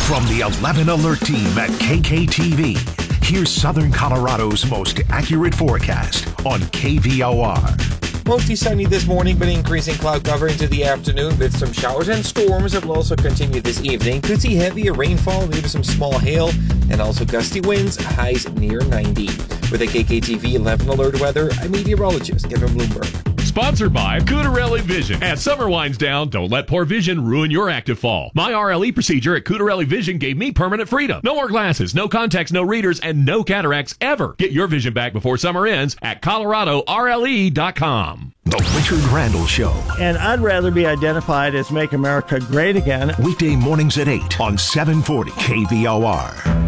From the 11 Alert Team at KKTV, here's Southern Colorado's most accurate forecast on KVOR. Mostly sunny this morning, but increasing cloud cover into the afternoon with some showers and storms that will also continue this evening. Could see heavier rainfall, maybe some small hail, and also gusty winds, highs near 90. With the KKTV 11 Alert weather, I'm meteorologist Kevin Bloomberg. Sponsored by Cutarelli Vision. As summer winds down, don't let poor vision ruin your active fall. My RLE procedure at Cutarelli Vision gave me permanent freedom. No more glasses, no contacts, no readers, and no cataracts ever. Get your vision back before summer ends at ColoradoRLE.com. The Richard Randall Show. And I'd rather be identified as Make America Great Again. Weekday mornings at 8 on 740 KVOR.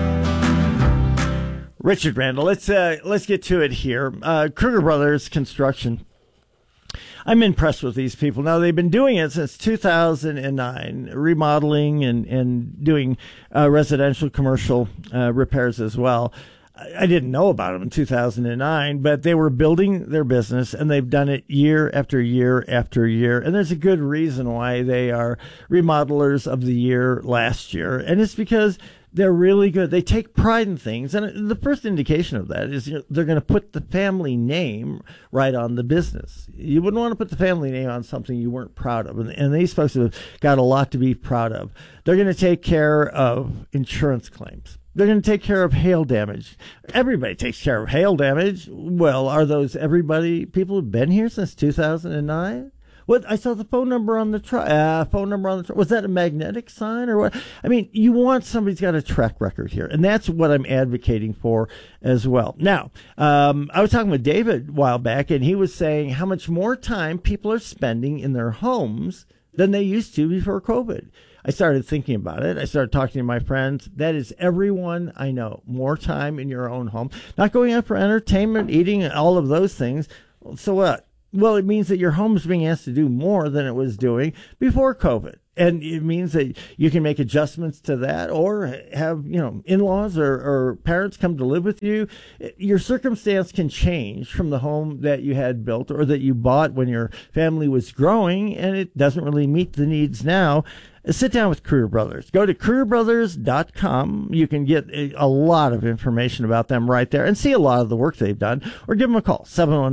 Richard Randall, let's get to it here. Kruger Brothers Construction. I'm impressed with these people. Now, they've been doing it since 2009, remodeling and doing residential, commercial repairs as well. I didn't know about them in 2009, but they were building their business, and they've done it year after year after year. And there's a good reason why they are Remodelers of the Year last year, and it's because they're really good. They take pride in things. And the first indication of that is they're going to put the family name right on the business. You wouldn't want to put the family name on something you weren't proud of. And these folks have got a lot to be proud of. They're going to take care of insurance claims. They're going to take care of hail damage. Everybody takes care of hail damage. Well, are those everybody, people who've been here since 2009? What, I saw the phone number on the truck. Was that a magnetic sign or what? I mean, you want somebody's got a track record here, and that's what I'm advocating for as well. Now, I was talking with David a while back, and he was saying how much more time people are spending in their homes than they used to before COVID. I started thinking about it. I started talking to my friends. That is everyone I know. More time in your own home. Not going out for entertainment, eating, all of those things. So what? Well, it means that your home is being asked to do more than it was doing before COVID. And it means that you can make adjustments to that or have, in-laws or parents come to live with you. Your circumstance can change from the home that you had built or that you bought when your family was growing, and it doesn't really meet the needs now. Sit down with Kruger Brothers. Go to KrugerBrothers.com. You can get a lot of information about them right there and see a lot of the work they've done. Or give them a call,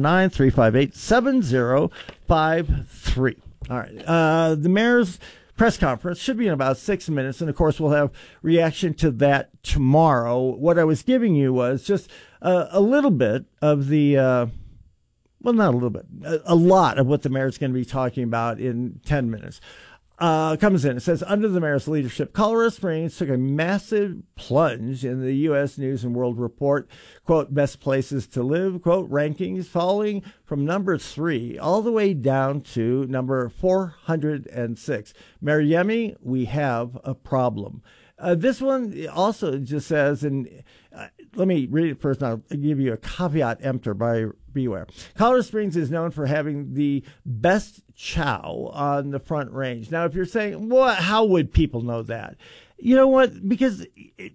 709-358-7053. All right. The mayor's press conference should be in about 6 minutes. And, of course, we'll have reaction to that tomorrow. What I was giving you was just a little bit of the well, not a little bit, a lot of what the mayor's going to be talking about in 10 minutes. Comes in. It says, under the mayor's leadership, Colorado Springs took a massive plunge in the U.S. News and World Report, quote, best places to live, quote, rankings, falling from number 3 all the way down to number 406. Mayor Yemi, we have a problem. This one also just says, and let me read it first, and I'll give you a caveat emptor by beware. Colorado Springs is known for having the best chow on the Front Range. Now, if you're saying, well, how would people know that? You know what? Because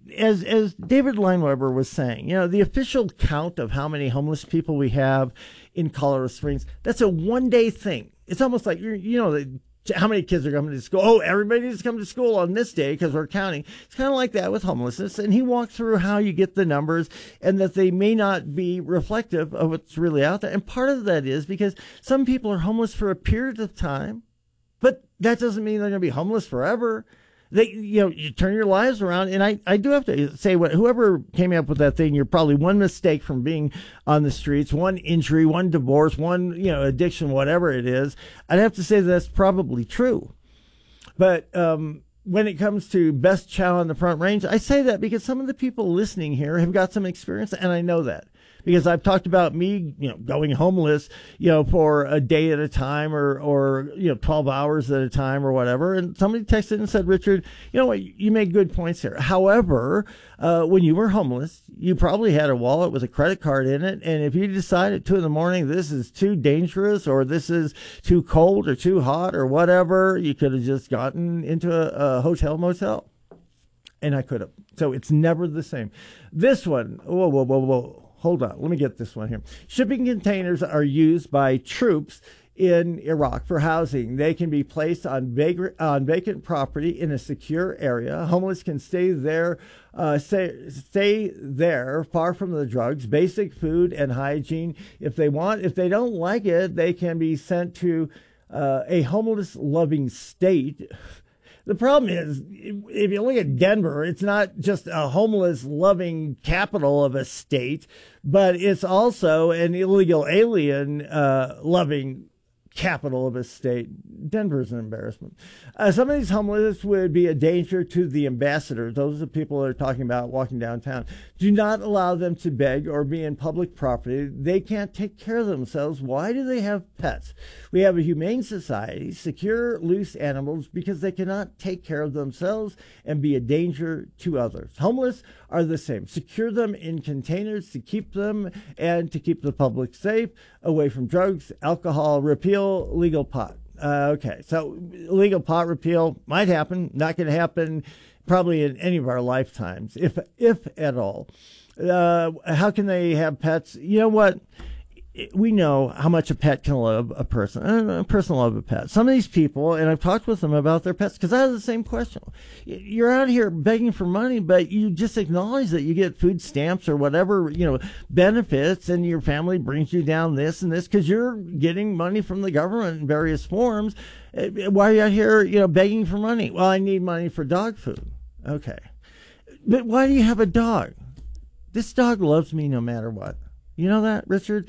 as David Lineweber was saying, the official count of how many homeless people we have in Colorado Springs, that's a one-day thing. It's almost like, how many kids are coming to school? Oh, everybody needs to come to school on this day because we're counting. It's kind of like that with homelessness. And he walked through how you get the numbers and that they may not be reflective of what's really out there. And part of that is because some people are homeless for a period of time, but that doesn't mean they're going to be homeless forever. You turn your lives around. And I do have to say, whoever came up with that thing, you're probably one mistake from being on the streets, one injury, one divorce, one, addiction, whatever it is. I'd have to say that's probably true. But when it comes to best chow on the Front Range, I say that because some of the people listening here have got some experience, and I know that. Because I've talked about me, going homeless, for a day at a time or 12 hours at a time or whatever. And somebody texted and said, Richard, you know what, you make good points here. However, when you were homeless, you probably had a wallet with a credit card in it. And if you decide at 2 a.m, this is too dangerous or this is too cold or too hot or whatever, you could have just gotten into a hotel motel. And I could have. So it's never the same. This one, whoa. Hold on. Let me get this one here. Shipping containers are used by troops in Iraq for housing. They can be placed on vacant property in a secure area. Homeless can stay there far from the drugs, basic food and hygiene. If they want, if they don't like it, they can be sent to a homeless loving state. The problem is, if you look at Denver, it's not just a homeless loving capital of a state, but it's also an illegal alien loving capital of a state. Denver's an embarrassment. Some of these homeless would be a danger to the ambassadors. Those are the people that are talking about walking downtown. Do not allow them to beg or be in public property. They can't take care of themselves. Why do they have pets? We have a humane society, secure loose animals because they cannot take care of themselves and be a danger to others. Homeless are the same. Secure them in containers to keep them and to keep the public safe, away from drugs, alcohol, repeal legal pot. Okay, so legal pot repeal might happen, not going to happen probably in any of our lifetimes, if at all. How can they have pets? You know what? We know how much a pet can love a person. A person love a pet. Some of these people, and I've talked with them about their pets, because I have the same question. You're out here begging for money, but you just acknowledge that you get food stamps or whatever, benefits, and your family brings you down this and this because you're getting money from the government in various forms. Why are you out here, begging for money? Well, I need money for dog food. Okay. But why do you have a dog? This dog loves me no matter what. You know that, Richard?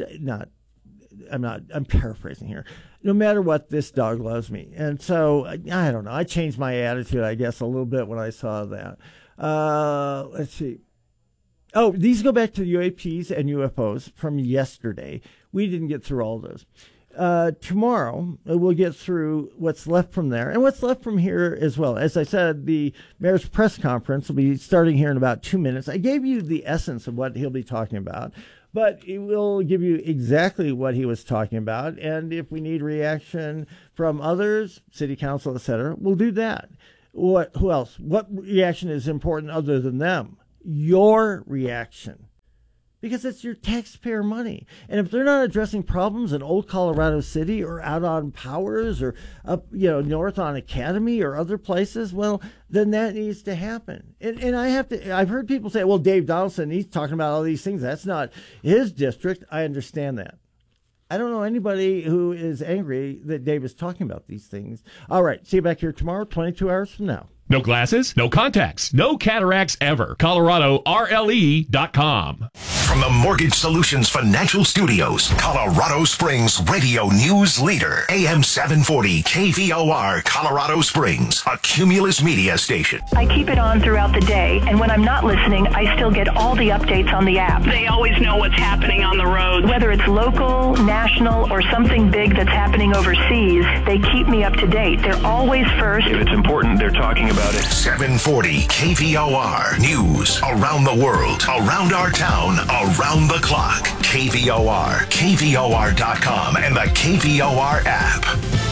I'm paraphrasing here. No matter what, this dog loves me. And so, I don't know. I changed my attitude, I guess, a little bit when I saw that. Let's see. Oh, these go back to the UAPs and UFOs from yesterday. We didn't get through all those. Tomorrow, we'll get through what's left from there and what's left from here as well. As I said, the mayor's press conference will be starting here in about 2 minutes. I gave you the essence of what he'll be talking about, but it will give you exactly what he was talking about. And if we need reaction from others, city council, etc., we'll do that. Who else? What reaction is important other than them? Your reaction. Because it's your taxpayer money. And if they're not addressing problems in Old Colorado City or out on Powers or up, north on Academy or other places, well, then that needs to happen. And I've heard people say, well, Dave Donaldson, he's talking about all these things. That's not his district. I understand that. I don't know anybody who is angry that Dave is talking about these things. All right. See you back here tomorrow, 22 hours from now. No glasses, no contacts, no cataracts ever. ColoradoRLE.com. From the Mortgage Solutions Financial Studios, Colorado Springs radio news leader, AM 740 KVOR, Colorado Springs, a Cumulus media station. I keep it on throughout the day, and when I'm not listening, I still get all the updates on the app. They always know what's happening on the road. Whether it's local, national, or something big that's happening overseas, they keep me up to date. They're always first. If it's important, they're talking about it. 740 KVOR. News around the world, around our town, around the clock. KVOR, KVOR.com, and the KVOR app.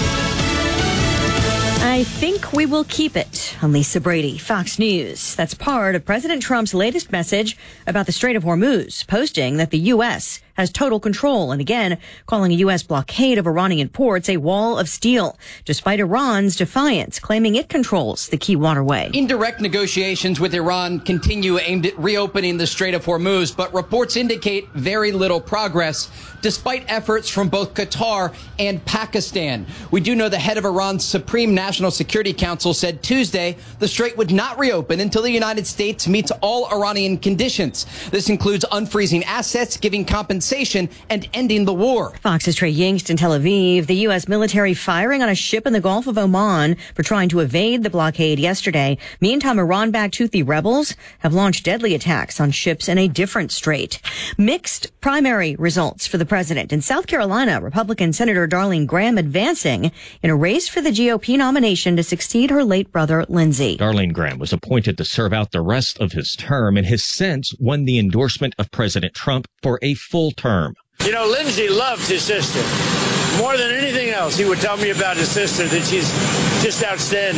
I think we will keep it. I'm Lisa Brady, Fox News. That's part of President Trump's latest message about the Strait of Hormuz, posting that the U.S. has total control and again calling a U.S. blockade of Iranian ports a wall of steel, despite Iran's defiance, claiming it controls the key waterway. Indirect negotiations with Iran continue aimed at reopening the Strait of Hormuz, but reports indicate very little progress, despite efforts from both Qatar and Pakistan. We do know the head of Iran's Supreme National Security Council said Tuesday the strait would not reopen until the United States meets all Iranian conditions. This includes unfreezing assets, giving compensation, and ending the war. Fox's Trey Yingst in Tel Aviv. The U.S. military firing on a ship in the Gulf of Oman for trying to evade the blockade yesterday. Meantime, Iran-backed Houthi rebels have launched deadly attacks on ships in a different strait. Mixed primary results for the president. In South Carolina, Republican Senator Darlene Graham advancing in a race for the GOP nomination to succeed her late brother, Lindsey. Darlene Graham was appointed to serve out the rest of his term and has since won the endorsement of President Trump for a full term. You know, Lindsey loved his sister. More than anything else, he would tell me about his sister, that she's just outstanding.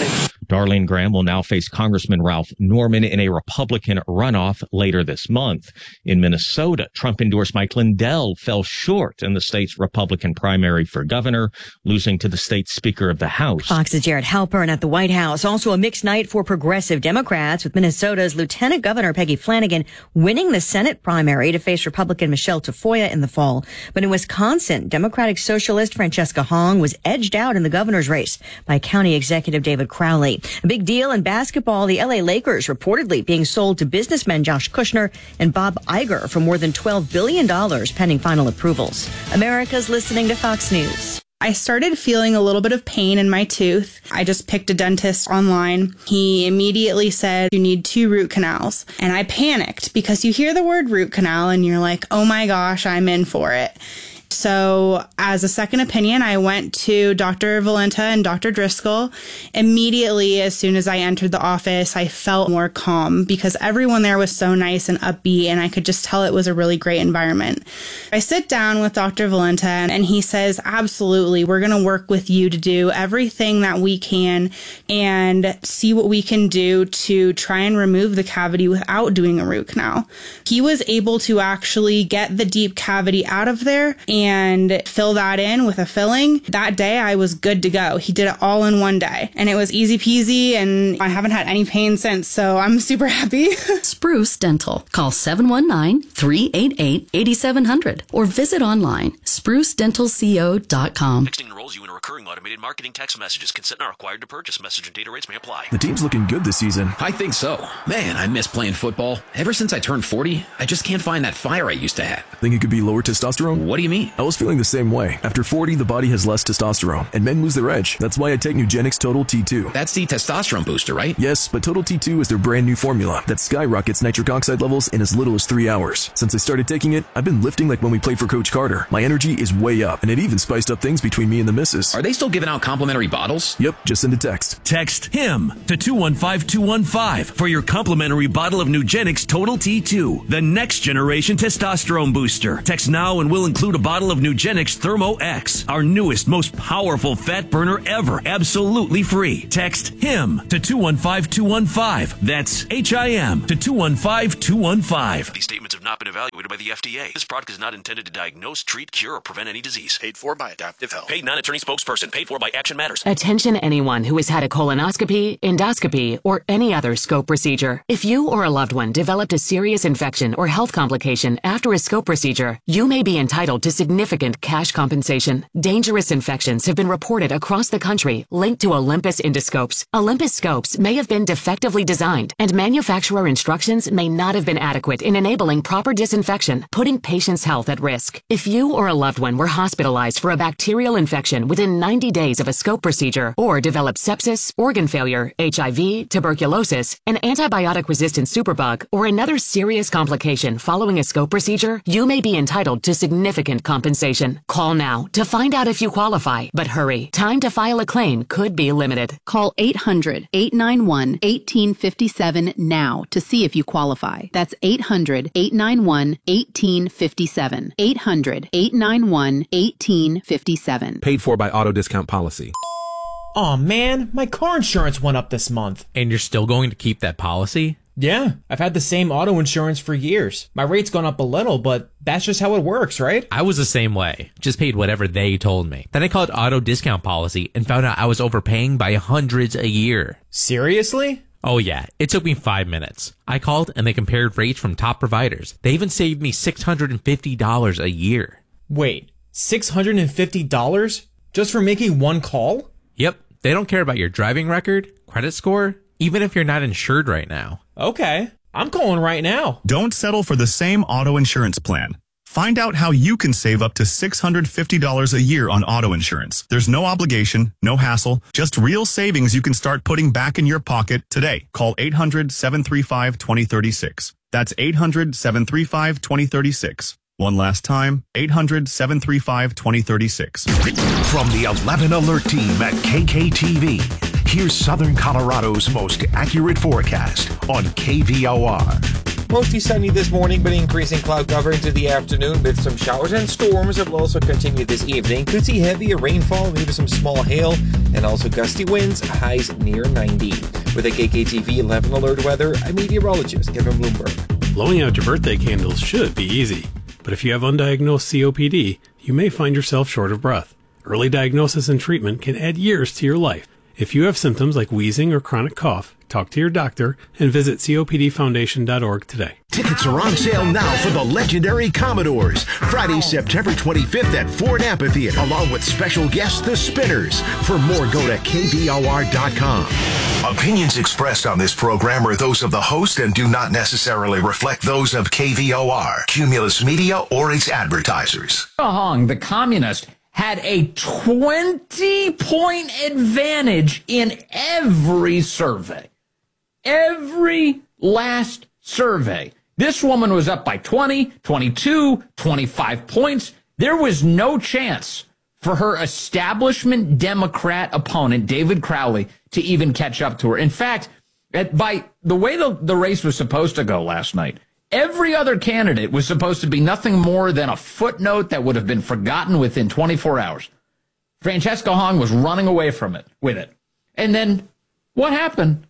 Darlene Graham will now face Congressman Ralph Norman in a Republican runoff later this month. In Minnesota, Trump-endorsed Mike Lindell fell short in the state's Republican primary for governor, losing to the state's Speaker of the House. Fox's Jared Halpern at the White House. Also a mixed night for progressive Democrats, with Minnesota's Lieutenant Governor Peggy Flanagan winning the Senate primary to face Republican Michelle Tafoya in the fall. But in Wisconsin, Democratic Socialist Francesca Hong was edged out in the governor's race by County Executive David Crowley. A big deal in basketball, the LA Lakers reportedly being sold to businessmen Josh Kushner and Bob Iger for more than $12 billion pending final approvals. America's listening to Fox News. I started feeling a little bit of pain in my tooth. I just picked a dentist online. He immediately said, you need 2 root canals. And I panicked because you hear the word root canal and you're like, oh my gosh, I'm in for it. So as a second opinion, I went to Dr. Valenta and Dr. Driscoll. Immediately, as soon as I entered the office, I felt more calm because everyone there was so nice and upbeat, and I could just tell it was a really great environment. I sit down with Dr. Valenta, and he says, absolutely, we're going to work with you to do everything that we can and see what we can do to try and remove the cavity without doing a root canal. He was able to actually get the deep cavity out of there and fill that in with a filling. That day, I was good to go. He did it all in one day, and it was easy peasy, and I haven't had any pain since, so I'm super happy. Spruce Dental. Call 719-388-8700 or visit online, sprucedentalco.com. Texting enrolls you in a recurring automated marketing text messages. Consent not required to purchase. Message and data rates may apply. The team's looking good this season. I think so. Man, I miss playing football. Ever since I turned 40, I just can't find that fire I used to have. Think it could be lower testosterone? What do you mean? I was feeling the same way. After 40, the body has less testosterone, and men lose their edge. That's why I take Nugenix Total T2. That's the testosterone booster, right? Yes, but Total T2 is their brand new formula that skyrockets nitric oxide levels in as little as 3 hours. Since I started taking it, I've been lifting like when we played for Coach Carter. My energy is way up, and it even spiced up things between me and the missus. Are they still giving out complimentary bottles? Yep, just send a text. Text HIM to 215-215 for your complimentary bottle of Nugenix Total T2, the next generation testosterone booster. Text now and we'll include a bottle of Nugenix Thermo X, our newest, most powerful fat burner ever, absolutely free. Text HIM to 215-215. That's HIM to 215-215. These statements have not been evaluated by the FDA. This product is not intended to diagnose, treat, cure, or prevent any disease. Paid for by Adaptive Health. Paid non-attorney spokesperson. Paid for by Action Matters. Attention anyone who has had a colonoscopy, endoscopy, or any other scope procedure. If you or a loved one developed a serious infection or health complication after a scope procedure, you may be entitled to significant cash compensation. Dangerous infections have been reported across the country linked to Olympus endoscopes. Olympus scopes may have been defectively designed, and manufacturer instructions may not have been adequate in enabling proper disinfection, putting patients' health at risk. If you or a loved one were hospitalized for a bacterial infection within 90 days of a scope procedure, or developed sepsis, organ failure, HIV, tuberculosis, an antibiotic-resistant superbug, or another serious complication following a scope procedure, you may be entitled to significant compensation. Call now to find out if you qualify, but hurry. Time to file a claim could be limited. Call 800-891-1857 now to see if you qualify. That's 800-891-1857. 800-891-1857. Paid for by Auto Discount Policy. Aw, man, my car insurance went up this month. And you're still going to keep that policy? Yeah, I've had the same auto insurance for years. My rate's gone up a little, but that's just how it works, right? I was the same way. Just paid whatever they told me. Then I called Auto Discount Policy and found out I was overpaying by hundreds a year. Seriously? Oh yeah, it took me 5 minutes. I called and they compared rates from top providers. They even saved me $650 a year. Wait, $650? Just for making one call? Yep, they don't care about your driving record, credit score, even if you're not insured right now. Okay, I'm calling right now. Don't settle for the same auto insurance plan. Find out how you can save up to $650 a year on auto insurance. There's no obligation, no hassle, just real savings you can start putting back in your pocket today. Call 800-735-2036. That's 800-735-2036. One last time, 800-735-2036. From the 11 Alert team at KKTV, here's Southern Colorado's most accurate forecast on KVOR. Mostly sunny this morning, but increasing cloud cover into the afternoon with some showers and storms that will also continue this evening. Could see heavier rainfall, maybe some small hail, and also gusty winds, highs near 90. With a KKTV 11 alert weather, I'm meteorologist Kevin Bloomberg. Blowing out your birthday candles should be easy, but if you have undiagnosed COPD, you may find yourself short of breath. Early diagnosis and treatment can add years to your life. If you have symptoms like wheezing or chronic cough, talk to your doctor and visit copdfoundation.org today. Tickets are on sale now for the legendary Commodores. Friday, September 25th at Ford Amphitheater, along with special guests, the Spinners. For more, go to kvor.com. Opinions expressed on this program are those of the host and do not necessarily reflect those of KVOR, Cumulus Media, or its advertisers. Hong, the communist, had a 20-point advantage in every survey. Every last survey. This woman was up by 20, 22, 25 points. There was no chance for her establishment Democrat opponent, David Crowley, to even catch up to her. In fact, by the way the race was supposed to go last night, every other candidate was supposed to be nothing more than a footnote that would have been forgotten within 24 hours. Francesca Hong was running away from it with it. And then what happened?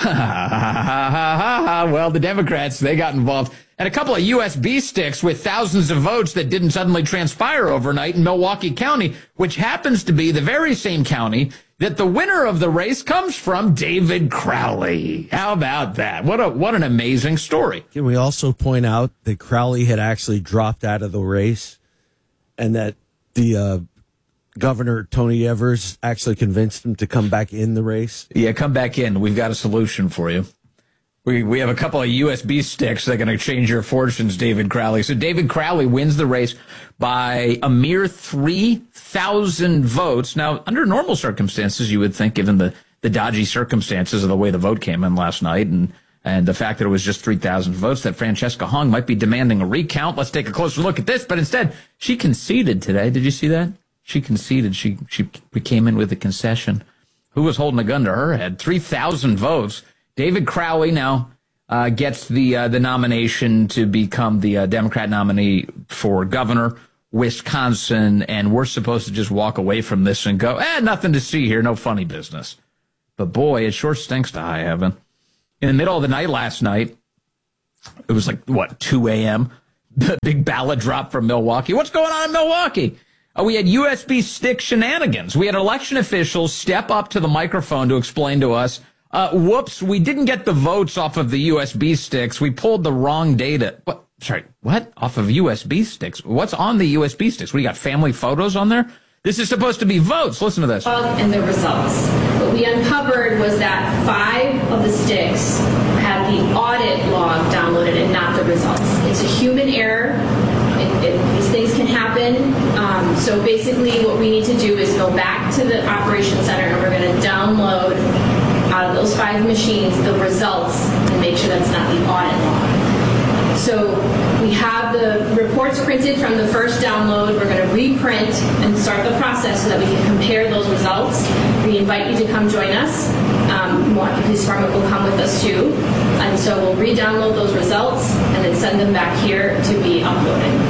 Well, the Democrats, they got involved. And a couple of USB sticks with thousands of votes that didn't suddenly transpire overnight in Milwaukee County, which happens to be the very same county that the winner of the race comes from, David Crowley. How about that? What an amazing story. Can we also point out that Crowley had actually dropped out of the race and that the Governor Tony Evers actually convinced him to come back in the race? Yeah, come back in. We've got a solution for you. We have a couple of USB sticks that are going to change your fortunes, David Crowley. So David Crowley wins the race by a mere 3,000 votes. Now, under normal circumstances, you would think, given the dodgy circumstances of the way the vote came in last night and the fact that it was just 3,000 votes, that Francesca Hong might be demanding a recount. Let's take a closer look at this. But instead, she conceded today. Did you see that? She conceded. She came in with a concession. Who was holding a gun to her head? 3,000 votes. David Crowley now gets the nomination to become the Democrat nominee for governor, Wisconsin, and we're supposed to just walk away from this and go, nothing to see here, no funny business. But boy, it sure stinks to high heaven. In the middle of the night last night, it was like, 2 a.m., the big ballot drop from Milwaukee. What's going on in Milwaukee? We had USB stick shenanigans. We had election officials step up to the microphone to explain to us, whoops, we didn't get the votes off of the USB sticks. We pulled the wrong data. What? Sorry, what? Off of USB sticks? What's on the USB sticks? What, do you got family photos on there? This is supposed to be votes. Listen to this. And the results. What we uncovered was that 5 of the sticks had the audit log downloaded and not the results. It's a human error. These things can happen. So basically what we need to do is go back to the operations center and we're going to download out of those 5 machines the results and make sure that's not the audit log. So we have the reports printed from the first download. We're going to reprint and start the process so that we can compare those results. We invite you to come join us. Milwaukee Police Department will come with us too. And so we'll re-download those results and then send them back here to be uploaded.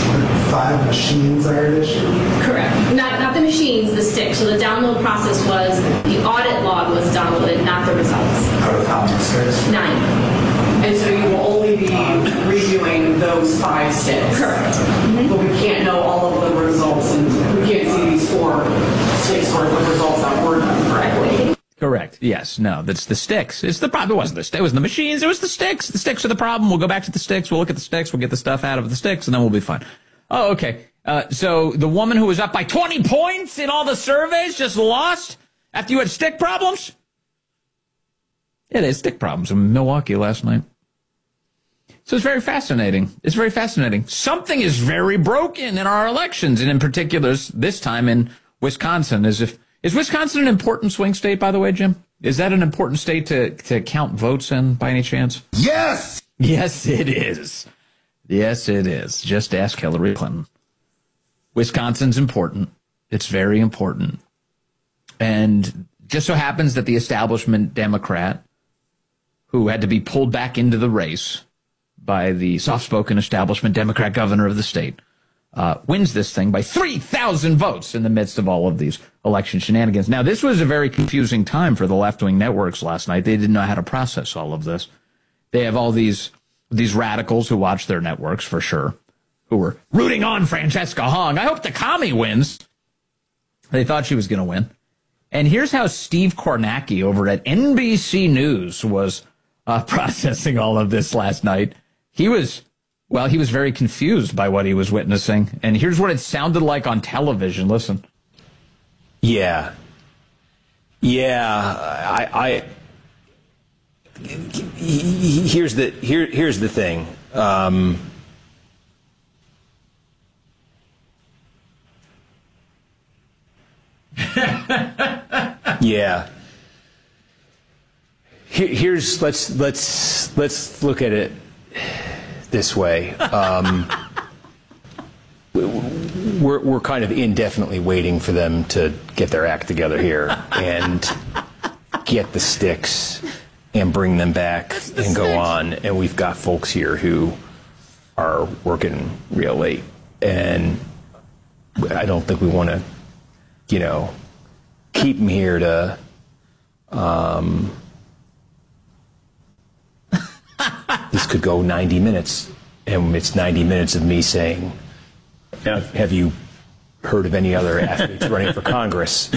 5 machines are at issue? Correct. Not the machines, the sticks. So the download process was the audit log was downloaded, not the results. Out of how many sticks? 9. And so you will only be reviewing those 5 sticks? Correct. But we can't know all of the results, and we can't see these 4 sticks worth of results that were done correctly. Correct. Yes. No, that's the sticks. It's the problem. It wasn't the sticks. It was the machines. It was the sticks. The sticks are the problem. We'll go back to the sticks. We'll look at the sticks. We'll get the stuff out of the sticks, and then we'll be fine. Oh, okay. So the woman who was up by 20 points in all the surveys just lost after you had stick problems? Yeah, they had stick problems in Milwaukee last night. So it's very fascinating. It's very fascinating. Something is very broken in our elections, and in particular this time in Wisconsin. Is Wisconsin an important swing state, by the way, Jim? Is that an important state to count votes in by any chance? Yes! Yes, it is. Yes, it is. Just ask Hillary Clinton. Wisconsin's important. It's very important. And just so happens that the establishment Democrat, who had to be pulled back into the race by the soft-spoken establishment Democrat governor of the state, wins this thing by 3,000 votes in the midst of all of these election shenanigans. Now, this was a very confusing time for the left-wing networks last night. They didn't know how to process all of this. They have all these radicals who watch their networks, for sure, who were rooting on Francesca Hong. I hope the commie wins. They thought she was going to win. And here's how Steve Kornacki over at NBC News was processing all of this last night. He was very confused by what he was witnessing. And here's what it sounded like on television. Listen. Yeah. Here's the thing. Yeah. Let's look at it this way. We're kind of indefinitely waiting for them to get their act together here and get the sticks and bring them back and go on. And we've got folks here who are working real late, and I don't think we want to, keep them here to. This could go 90 minutes, and it's 90 minutes of me saying, have you heard of any other athletes running for Congress?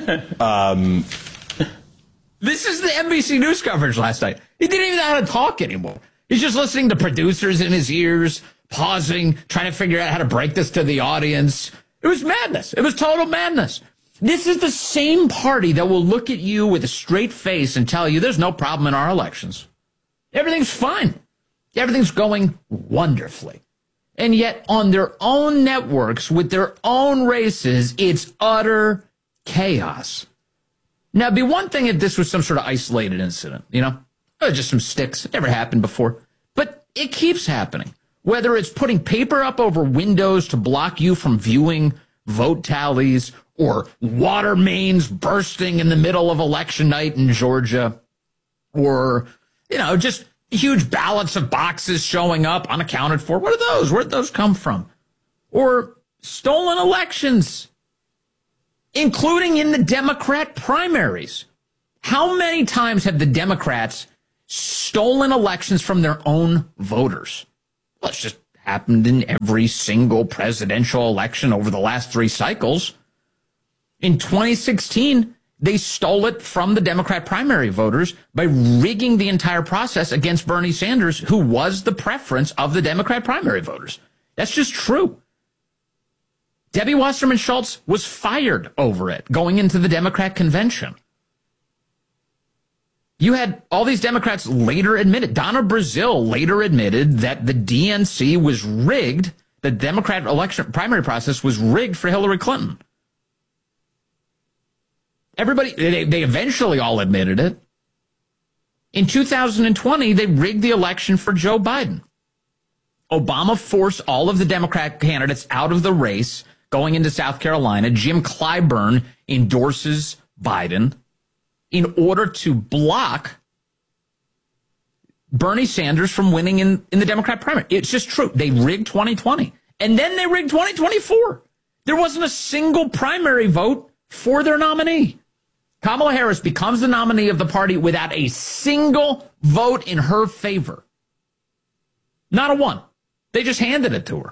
This is the NBC News coverage last night. He didn't even know how to talk anymore. He's just listening to producers in his ears, pausing, trying to figure out how to break this to the audience. It was madness. It was total madness. This is the same party that will look at you with a straight face and tell you there's no problem in our elections. Everything's fine. Everything's going wonderfully. And yet on their own networks, with their own races, it's utter chaos. Now, it'd be one thing if this was some sort of isolated incident, just some sticks. It never happened before. But it keeps happening. Whether it's putting paper up over windows to block you from viewing vote tallies, or water mains bursting in the middle of election night in Georgia, or, just huge ballots of boxes showing up unaccounted for. What are those? Where'd those come from? Or stolen elections, including in the Democrat primaries. How many times have the Democrats stolen elections from their own voters? Well, it's just happened in every single presidential election over the last 3 cycles. In 2016, they stole it from the Democrat primary voters by rigging the entire process against Bernie Sanders, who was the preference of the Democrat primary voters. That's just true. Debbie Wasserman Schultz was fired over it going into the Democrat convention. You had all these Democrats later admitted. Donna Brazile later admitted that the DNC was rigged. The Democrat election primary process was rigged for Hillary Clinton. Everybody, they eventually all admitted it. In 2020, they rigged the election for Joe Biden. Obama forced all of the Democrat candidates out of the race going into South Carolina. Jim Clyburn endorses Biden in order to block Bernie Sanders from winning in the Democrat primary. It's just true. They rigged 2020. And then they rigged 2024. There wasn't a single primary vote for their nominee. Kamala Harris becomes the nominee of the party without a single vote in her favor. Not a one. They just handed it to her.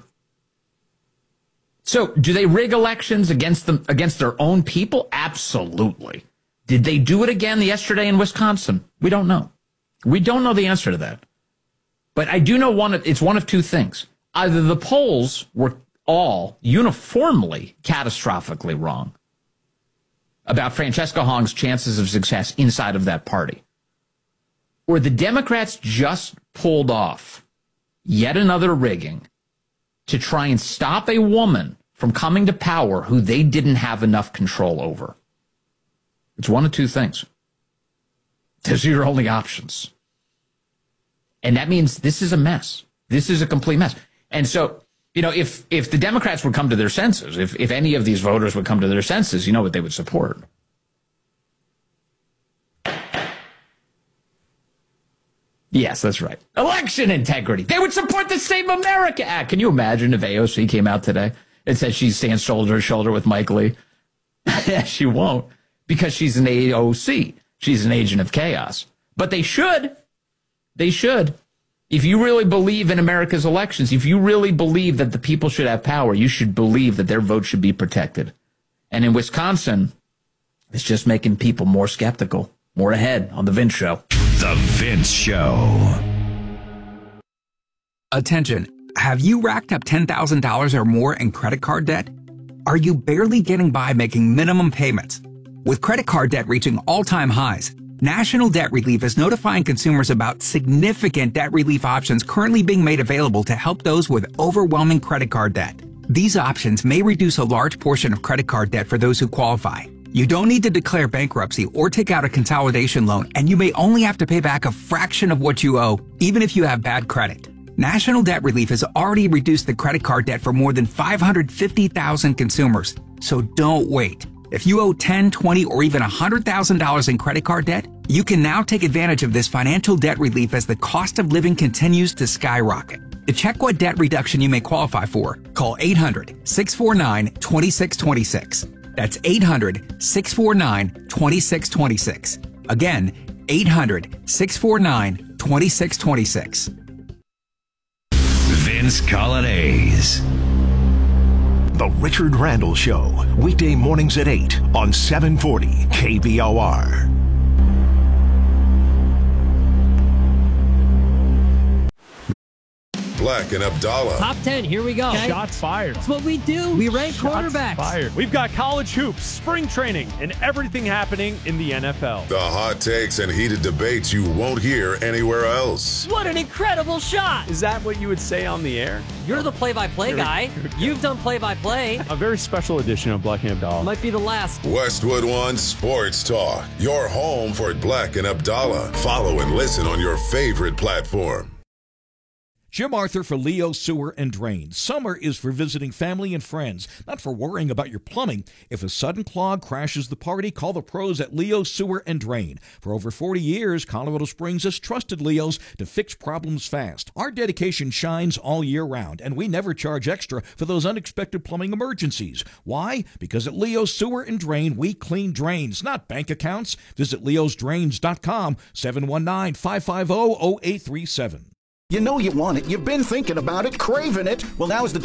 So do they rig elections against their own people? Absolutely. Did they do it again yesterday in Wisconsin? We don't know. We don't know the answer to that. But I do know it's one of two things. Either the polls were all uniformly catastrophically wrong about Francesca Hong's chances of success inside of that party, or the Democrats just pulled off yet another rigging to try and stop a woman from coming to power who they didn't have enough control over. It's one of two things. Those are your only options. And that means this is a mess. This is a complete mess. And so, if the Democrats would come to their senses, if any of these voters would come to their senses, you know what they would support. Yes, that's right. Election integrity. They would support the Save America Act. Can you imagine if AOC came out today and said she stands shoulder to shoulder with Mike Lee? She won't, because she's an AOC. She's an agent of chaos. But they should. They should. If you really believe in America's elections, if you really believe that the people should have power, you should believe that their vote should be protected. And in Wisconsin, it's just making people more skeptical. More ahead on The Vince Show. The Vince Show. Attention. Have you racked up $10,000 or more in credit card debt? Are you barely getting by making minimum payments? With credit card debt reaching all-time highs, National Debt Relief is notifying consumers about significant debt relief options currently being made available to help those with overwhelming credit card debt. These options may reduce a large portion of credit card debt for those who qualify. You don't need to declare bankruptcy or take out a consolidation loan, and you may only have to pay back a fraction of what you owe, even if you have bad credit. National Debt Relief has already reduced the credit card debt for more than 550,000 consumers, so don't wait. If you owe $10,000, $20,000, or even $100,000 in credit card debt, you can now take advantage of this financial debt relief as the cost of living continues to skyrocket. To check what debt reduction you may qualify for, call 800-649-2626. That's 800-649-2626. Again, 800-649-2626. Vince Colonnese. The Richard Randall Show, weekday mornings at 8 on 740 KVOR. Black and Abdallah. Top 10, here we go. Okay. Shots fired. That's what we do. We rank quarterbacks. Fired. We've got college hoops, spring training, and everything happening in the NFL. The hot takes and heated debates you won't hear anywhere else. What an incredible shot. Is that what you would say on the air? You're the play-by-play guy. You've done play-by-play. A very special edition of Black and Abdallah. Might be the last. Westwood One Sports Talk. Your home for Black and Abdallah. Follow and listen on your favorite platform. Jim Arthur for Leo Sewer and Drain. Summer is for visiting family and friends, not for worrying about your plumbing. If a sudden clog crashes the party, call the pros at Leo Sewer and Drain. For over 40 years, Colorado Springs has trusted Leo's to fix problems fast. Our dedication shines all year round, and we never charge extra for those unexpected plumbing emergencies. Why? Because at Leo Sewer and Drain, we clean drains, not bank accounts. Visit leosdrains.com, 719-550-0837. You know you want it. You've been thinking about it, craving it. Well, now is the